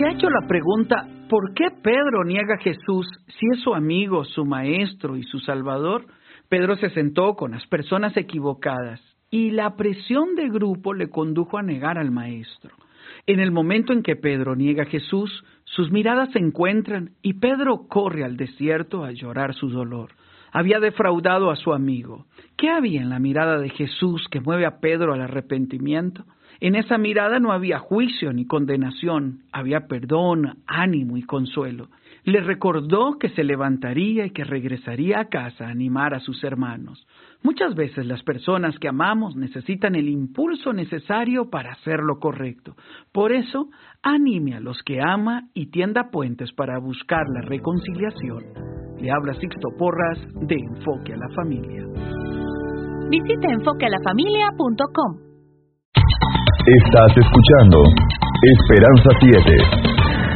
se ha hecho la pregunta, ¿por qué Pedro niega a Jesús si es su amigo, su maestro y su salvador? Pedro se sentó con las personas equivocadas y la presión de grupo le condujo a negar al maestro. En el momento en que Pedro niega a Jesús, sus miradas se encuentran y Pedro corre al desierto a llorar su dolor. Había defraudado a su amigo. ¿Qué había en la mirada de Jesús que mueve a Pedro al arrepentimiento? En esa mirada no había juicio ni condenación, había perdón, ánimo y consuelo. Le recordó que se levantaría y que regresaría a casa a animar a sus hermanos. Muchas veces las personas que amamos necesitan el impulso necesario para hacer lo correcto. Por eso, anime a los que ama y tienda puentes para buscar la reconciliación. Le habla Sixto Porras de Enfoque a la Familia. Visita enfoquealafamilia.com. Estás escuchando Esperanza 7.